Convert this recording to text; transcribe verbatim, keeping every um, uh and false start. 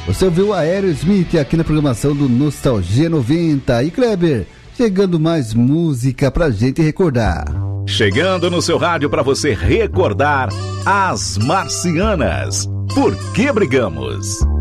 Você ouviu Aerosmith aqui na programação do Nostalgia noventa. E Kleber, chegando mais música pra gente recordar. Chegando no seu rádio pra você recordar As Marcianas. Por que brigamos?